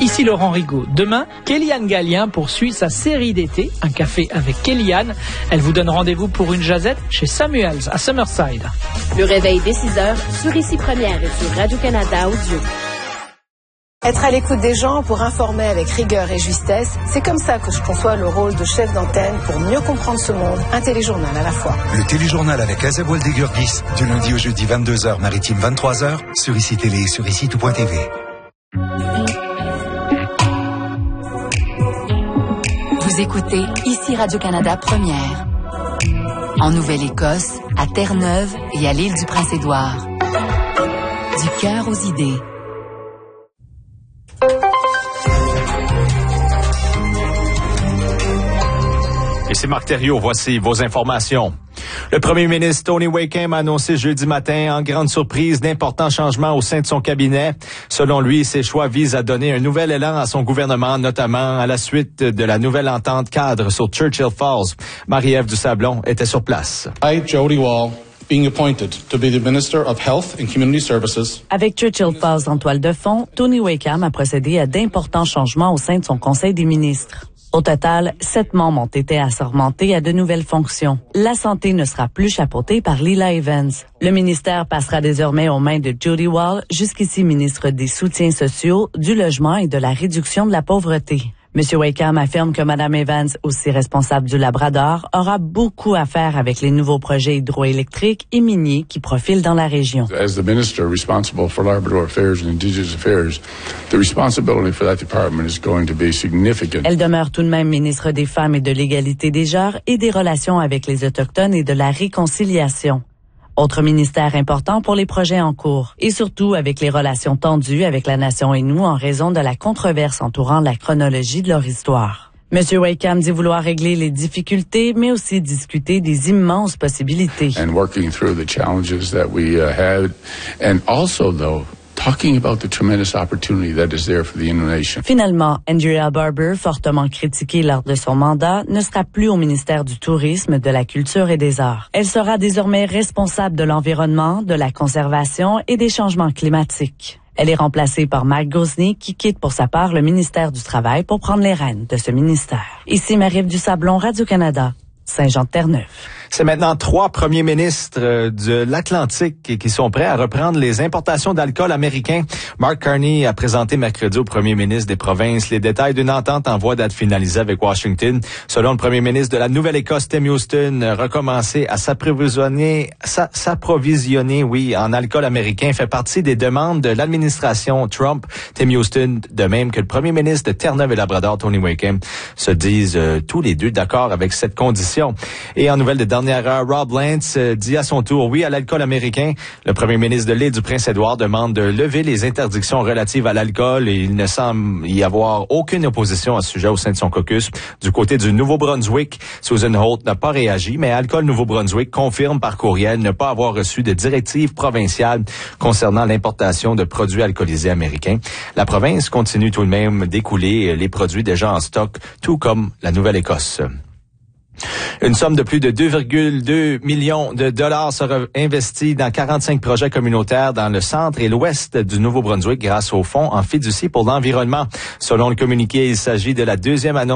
Ici Laurent Rigaud. Demain, Kéliane Gallien poursuit sa série d'été, Un café avec Kéliane. Elle vous donne rendez-vous pour une jazette chez Samuels à Summerside. Le réveil dès 6h sur Ici Première et sur Radio-Canada Audio. Être à l'écoute des gens pour informer avec rigueur et justesse, c'est comme ça que je conçois le rôle de chef d'antenne pour mieux comprendre ce monde, un téléjournal à la fois. Le téléjournal avec Azeb Waldegurgis, du lundi au jeudi 22h, maritime 23h, sur ICI Télé et sur ICI Tout.tv. Vous écoutez Ici Radio-Canada Première. En Nouvelle-Écosse, à Terre-Neuve et à l'île du Prince-Édouard. Du cœur aux idées. Ici Marc Thériault, voici vos informations. Le premier ministre Tony Wakeham a annoncé jeudi matin, en grande surprise, d'importants changements au sein de son cabinet. Selon lui, ses choix visent à donner un nouvel élan à son gouvernement, notamment à la suite de la nouvelle entente cadre sur Churchill Falls. Marie-Ève Dusablon était sur place. Jody Wall, being appointed to be the Minister of Health and Community Services. Avec Churchill Falls en toile de fond, Tony Wakeham a procédé à d'importants changements au sein de son Conseil des ministres. Au total, 7 membres ont été assermentés à de nouvelles fonctions. La santé ne sera plus chapeautée par Lila Evans. Le ministère passera désormais aux mains de Jody Wall, jusqu'ici ministre des Soutiens sociaux, du logement et de la réduction de la pauvreté. M. Wakeham affirme que Mme Evans, aussi responsable du Labrador, aura beaucoup à faire avec les nouveaux projets hydroélectriques et miniers qui profilent dans la région. As the minister responsible for Labrador Affairs and Indigenous Affairs, the responsibility for that department is going to be significant. Elle demeure tout de même ministre des Femmes et de l'égalité des genres et des relations avec les Autochtones et de la réconciliation. Autre ministère important pour les projets en cours, et surtout avec les relations tendues avec la nation Innu en raison de la controverse entourant la chronologie de leur histoire. M. Wakeham dit vouloir régler les difficultés, mais aussi discuter des immenses possibilités. And working through the challenges that we had, and also though, talking about the tremendous opportunity that is there for the Innu Nation. Finalement, Andrea Barber, fortement critiquée lors de son mandat, ne sera plus au ministère du Tourisme, de la Culture et des Arts. Elle sera désormais responsable de l'environnement, de la conservation et des changements climatiques. Elle est remplacée par Mike Gosney, qui quitte pour sa part le ministère du Travail pour prendre les rênes de ce ministère. Ici Marie-Ève Dusablon, Radio-Canada, Saint-Jean-de-Terre-Neuve. C'est maintenant 3 premiers ministres de l'Atlantique qui sont prêts à reprendre les importations d'alcool américain. Mark Carney a présenté mercredi au premier ministre des provinces les détails d'une entente en voie d'être finalisée avec Washington. Selon le premier ministre de la Nouvelle-Écosse, Tim Houston, recommencer à s'approvisionner, en alcool américain fait partie des demandes de l'administration Trump. Tim Houston, de même que le premier ministre de Terre-Neuve et Labrador, Tony Wakeham, se disent tous les deux d'accord avec cette condition. Et en nouvelle de dernière heure, Rob Lance dit à son tour oui à l'alcool américain. Le premier ministre de l'île du Prince-Édouard demande de lever les interdictions relatives à l'alcool et il ne semble y avoir aucune opposition à ce sujet au sein de son caucus. Du côté du Nouveau-Brunswick, Susan Holt n'a pas réagi, mais Alcool Nouveau-Brunswick confirme par courriel ne pas avoir reçu de directive provinciale concernant l'importation de produits alcoolisés américains. La province continue tout de même d'écouler les produits déjà en stock, tout comme la Nouvelle-Écosse. Une somme de plus de 2,2 millions de dollars sera investie dans 45 projets communautaires dans le centre et l'ouest du Nouveau-Brunswick grâce au fonds en fiducie pour l'environnement. Selon le communiqué, il s'agit de la deuxième annonce